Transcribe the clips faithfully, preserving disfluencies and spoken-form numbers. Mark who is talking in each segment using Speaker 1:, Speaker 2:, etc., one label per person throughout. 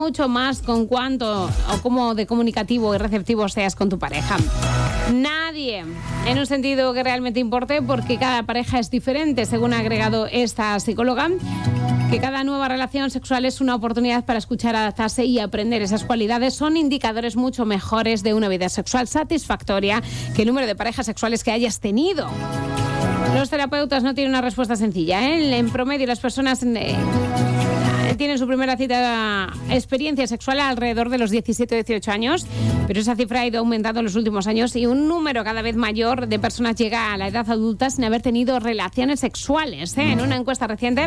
Speaker 1: mucho más con cuánto o cómo de comunicativo y receptivo seas con tu pareja. Nadie, en un sentido que realmente importe, porque cada pareja es diferente, según ha agregado esta psicóloga, que cada nueva relación sexual es una oportunidad para escuchar, adaptarse y aprender. Esas cualidades son indicadores mucho mejores de una vida sexual satisfactoria que el número de parejas sexuales que hayas tenido. Los terapeutas no tienen una respuesta sencilla, ¿eh? En promedio, las personas eh, tienen su primera cita experiencia sexual alrededor de los diecisiete o dieciocho años, pero esa cifra ha ido aumentando en los últimos años y un número cada vez mayor de personas llega a la edad adulta sin haber tenido relaciones sexuales, ¿eh? En una encuesta reciente,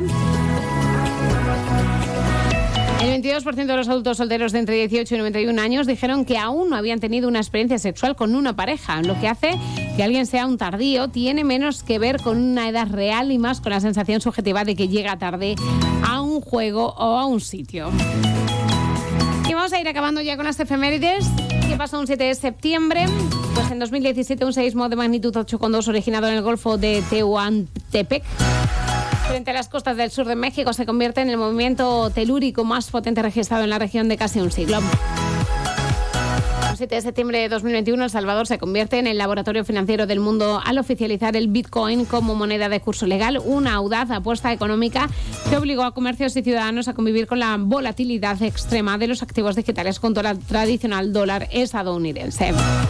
Speaker 1: el veintidós por ciento de los adultos solteros de entre dieciocho y noventa y un años dijeron que aún no habían tenido una experiencia sexual con una pareja. Lo que hace que alguien sea un tardío tiene menos que ver con una edad real y más con la sensación subjetiva de que llega tarde a un juego o a un sitio. Y vamos a ir acabando ya con las efemérides. ¿Qué pasó un siete de septiembre? Pues en dos mil diecisiete un seísmo de magnitud ocho coma dos originado en el Golfo de Tehuantepec, frente a las costas del sur de México, se convierte en el movimiento telúrico más potente registrado en la región de casi un siglo. El siete de septiembre de dos mil veintiuno, El Salvador se convierte en el laboratorio financiero del mundo al oficializar el Bitcoin como moneda de curso legal, una audaz apuesta económica que obligó a comercios y ciudadanos a convivir con la volatilidad extrema de los activos digitales junto al tradicional dólar estadounidense.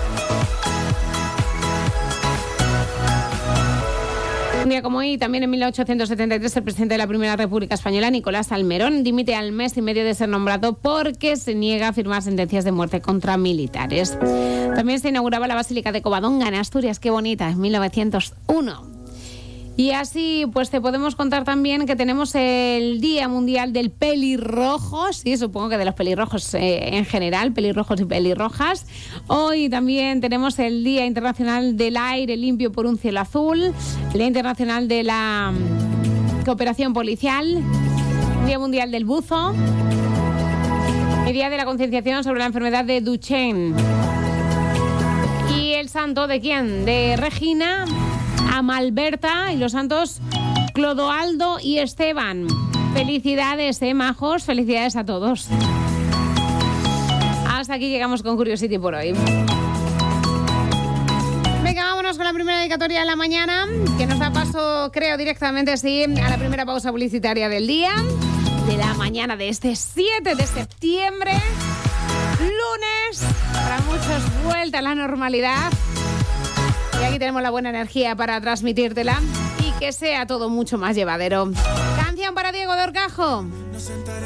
Speaker 1: Un día como hoy, también en mil ochocientos setenta y tres, el presidente de la Primera República Española, Nicolás Salmerón, dimite al mes y medio de ser nombrado porque se niega a firmar sentencias de muerte contra militares. También se inauguraba la Basílica de Covadonga en Asturias, qué bonita, en mil novecientos uno. Y así, pues te podemos contar también que tenemos el Día Mundial del Pelirrojo, sí, supongo que de los pelirrojos eh, en general, pelirrojos y pelirrojas. Hoy también tenemos el Día Internacional del Aire Limpio por un Cielo Azul, el Día Internacional de la Cooperación Policial, Día Mundial del Buzo, el Día de la Concienciación sobre la enfermedad de Duchenne. ¿Y el santo de quién? De Regina, Amalberta y los santos Clodoaldo y Esteban. Felicidades, eh, majos, felicidades a todos. Hasta aquí llegamos con Curiosity por hoy. Venga, vámonos con la primera dedicatoria de la mañana, que nos da paso, creo, directamente, sí, a la primera pausa publicitaria del día, de la mañana de este siete de septiembre, lunes, para muchos vuelta a la normalidad. Y aquí tenemos la buena energía para transmitírtela y que sea todo mucho más llevadero. Canción para Diego de Orcajo.